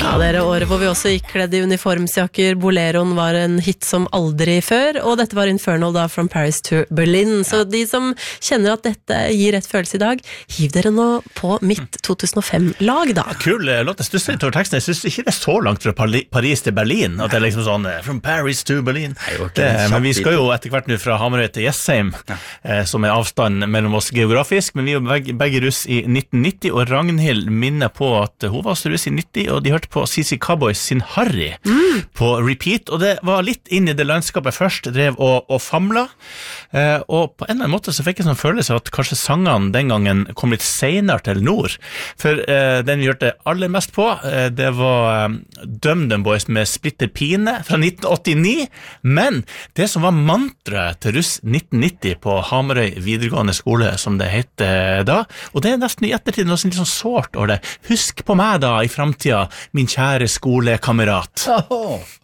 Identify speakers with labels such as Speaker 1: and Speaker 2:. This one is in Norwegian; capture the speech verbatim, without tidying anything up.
Speaker 1: Ja, det er året hvor vi også gikk kledd i uniformsjakker. Boleroen var en hit som aldri før, og dette var Infernal da, From Paris to Berlin. Så de som kjenner at dette gir rett følelse i dag, hiv dere nå på mitt to tusen og fem-lag da.
Speaker 2: Kul låt, jeg stusser litt over teksten. Jeg synes ikke det er så langt fra Paris til Berlin, at det er liksom sånn, From Paris to Berlin. Det, men vi skal jo etter hvert nå fra Hamarøy til Jessheim, ja. eh, som er avstand mellom oss geografisk, men vi er begge, begge russ i nitten nitti, og Ragnhild minner på at hun var også russ i nitti, og de hørte på C C Cowboys sin Harry mm. på repeat, og det var litt inn i det landskapet først, drev og, og famla, eh, og på en eller annen måte så fikk jeg sånn følelse at kanskje sangene den gangen kom litt senere til nord, for eh, den vi hørte aller mest på, eh, det var eh, Dum Dum Boys med Splitter Pine fra nitten åttini, men det som var mantraet til russ nitten nitti på Hamarøy videregående skole, som det heter da, og det er nesten i ettertid noe sånn sårt over det. Husk på meg da i fremtiden, min kjære skolekamerat.
Speaker 3: Oh.